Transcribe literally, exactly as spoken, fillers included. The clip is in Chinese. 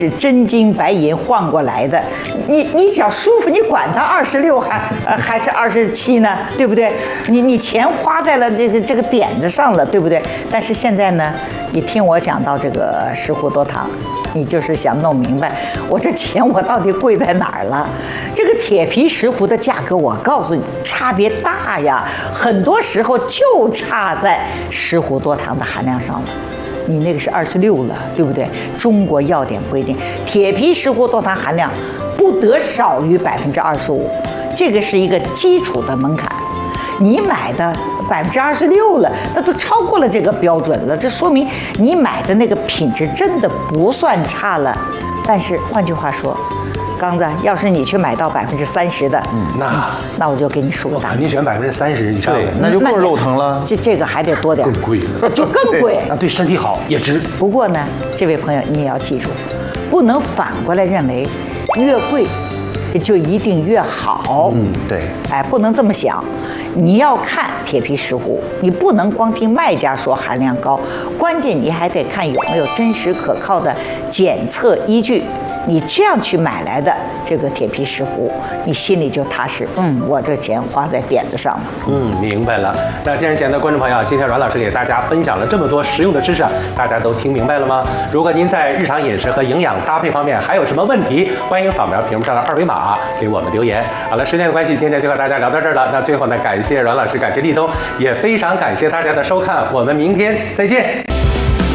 是真金白银换过来的，你你只要舒服，你管它二十六还呃还是二十七呢，对不对？你你钱花在了这个这个点子上了，对不对？但是现在呢，你听我讲到这个石斛多糖，你就是想弄明白我这钱我到底贵在哪儿了？这个铁皮石斛的价格，我告诉你差别大呀，很多时候就差在石斛多糖的含量上了。你那个是二十六了，对不对？中国药典规定，铁皮石斛多糖含量不得少于百分之二十五，这个是一个基础的门槛。你买的百分之二十六了，那都超过了这个标准了，这说明你买的那个品质真的不算差了。但是换句话说，刚子，要是你去买到百分之三十的，嗯， 那那我就给你数个大。 肯定选百分之三十以上的， 那就更肉疼了。 这这个还得多点， 更贵了， 就更贵。 那对身体好也值。 不过呢，这位朋友你也要记住，不能反过来认为越贵就一定越好。 嗯，对。 哎，不能这么想。你要看铁皮石斛，你不能光听卖家说含量高，关键你还得看有没有真实可靠的检测依据。你这样去买来的这个铁皮石斛，你心里就踏实。嗯，我这钱花在点子上了。 嗯，明白了。那电视前的观众朋友，今天阮老师给大家分享了这么多实用的知识，大家都听明白了吗？如果您在日常饮食和营养搭配方面还有什么问题，欢迎扫描屏幕上的二维码给我们留言。好了，时间的关系，今天就和大家聊到这儿了。那最后呢，感谢阮老师，感谢立冬，也非常感谢大家的收看，我们明天再见。